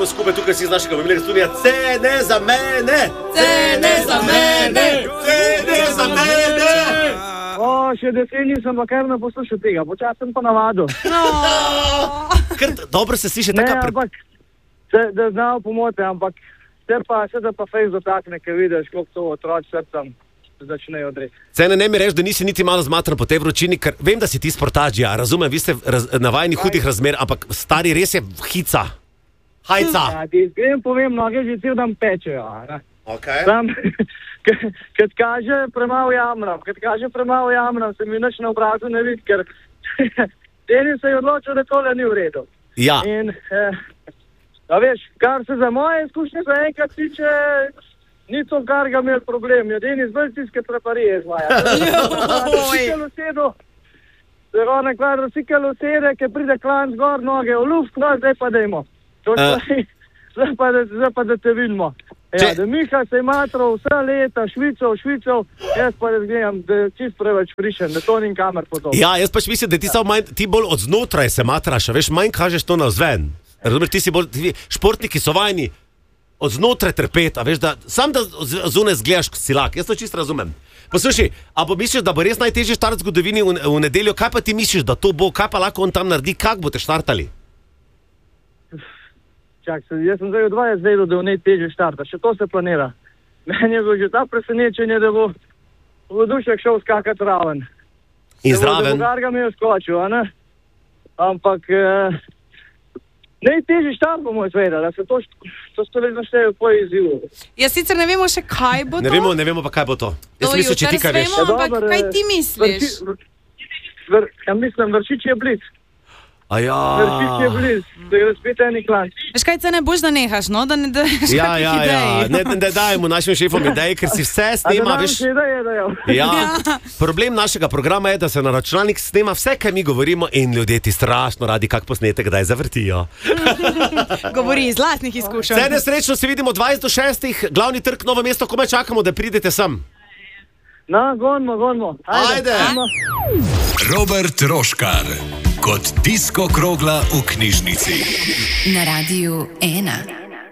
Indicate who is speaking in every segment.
Speaker 1: gremo skupaj tukaj si iz našega mobilnega studija. Cene za mene! Cene za mene! Cene za mene!
Speaker 2: Še 10 nisem pa kar ne poslušal tega, počas sem pa navadil.
Speaker 1: Dobro se sliši taka...
Speaker 2: ampak, da znal pomote, ampak se pa fejs dotakne, ker vidiš, koliko to otroč srcem začnejo odreti.
Speaker 1: Cene, ne mi reč, da nisi niti malo zmatran po tej vročini, ker vem, da si ti sportač, ja, razumem, vi ste navajeni hudih razmer, ampak stari res je hica. Hajca.
Speaker 2: Ja, ti povem, noge že cel dan pečejo.
Speaker 1: Okay.
Speaker 2: Kad kaže premalo jamram, se mi nič na obrazu ne vidi, ker Denis se je odločil, da tole ni v redu.
Speaker 1: Ja.
Speaker 2: In, veš, kar se za moje izkušnje za enkrat tiče, ni to, kar ga imel problem. Je Denis bolj tiske preparije izvaja. Sikalo sede, ki pride klan zgor, noge v luft, no, zdaj pa dejmo. Zdaj pa da te vidimo. Ja, da Miha se je matral vse leta, švicov, jaz pa gledam, da je čist preveč frišen, da to ni kamer potom.
Speaker 1: Ja, jaz pač mislim, da ti bolj od znotraj se matraš, veš, manj kažeš to navzven. Razumeš, športniki so vajni od znotraj trpeti, veš, da sam da zunaj zgledaš silak, jaz to čisto razumem. Poslušaj, a bo misliš, da bo res najtežji štart v zgodovini v nedeljo, kaj pa ti misliš, da to bo, kaj pa lahko on tam naredi, kak boste štartali?
Speaker 2: Čak, jaz sem zdaj od 20 zdaj, da v najtežji štarta, še to se planira. Meni je bilo že ta presenečenje, da bo Vodušek šel skakati raven.
Speaker 1: In zraven?
Speaker 2: Da bo Garga mi je skočil, a ne? Ampak najtežji štart bomo izvedeli, da se to stolezno šteje po izzivu.
Speaker 3: Ja, sicer ne vemo še, kaj bo to.
Speaker 1: Ne vemo pa, kaj bo to. Jaz mislim, če ti kaj veš.
Speaker 3: Ampak kaj ti misliš?
Speaker 2: Ja, mislim, Vršič je blic.
Speaker 1: Aja.
Speaker 2: Vršič je blic, da je spet eni klan.
Speaker 3: Veš kaj, se ne boš, da nehaš, no? Da ne daš kakih idej.
Speaker 1: Ne dajmo našim šefom idej, ker si vse snema, veš. Ja, problem našega programa je, da se na računalnik snema vse, kaj mi govorimo in ljudje ti strašno radi kak posnetek, kdaj zavrtijo.
Speaker 3: Govori iz lastnih izkušenj.
Speaker 1: Vse nesrečno se vidimo 20:06, glavni trg Novo mesto, komaj čakamo, da pridete sem.
Speaker 2: No, gonimo.
Speaker 1: Ajde.
Speaker 4: Robert Roškar kot disko krogla v knjižnici.
Speaker 5: Na Radiu 1.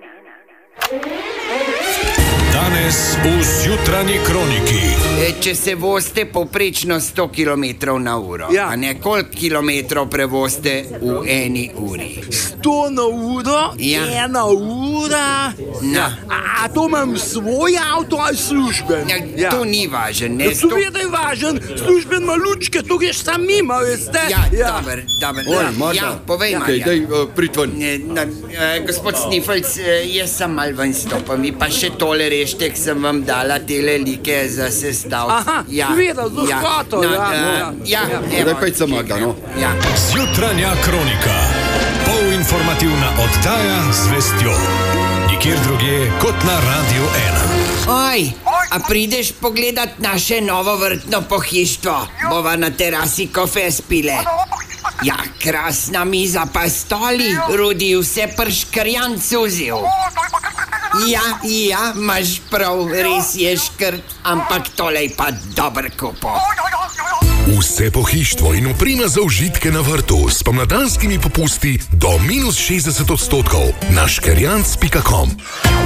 Speaker 4: Danes v Zjutranji kroniki.
Speaker 6: Če se vozite poprečno 100 km/h, a ne koliko kilometrov prevozite v eni uri?
Speaker 7: 100 na uro?
Speaker 6: Ja.
Speaker 7: 1 ura?
Speaker 6: No.
Speaker 7: A to imam svoj avto ali služben?
Speaker 6: Ja, to ni važen, ne?
Speaker 7: Seveda je važen, služben ima lučke, to greš sam mimo, veste?
Speaker 6: Ja, dober. Ja, povej, Marja.
Speaker 8: Daj, pritven.
Speaker 6: Gospod Snifelc, jaz sem mal ven stopil, mi pa še tole reštek sem vam dala tele like za sestavljati.
Speaker 7: Aha, seveda, z lahkoto.
Speaker 8: Daj pejca Magda, no.
Speaker 4: Zjutranja kronika. Polinformativna oddaja z vestjo. Nikjer drugje kot na Radiu 1.
Speaker 6: Oj, a prideš pogledat naše novo vrtno pohištvo? Bova na terasi kofe spile. Ja, krasna miza pa stoli, Rudi vse prškrjan cuzil. Ja, imaš prav, res je škrt, ampak tole je pa dober kupo.
Speaker 4: Vse pohištvo in oprema za užitke na vrtu s pomladanskimi popusti do -60% na škerjanc.com.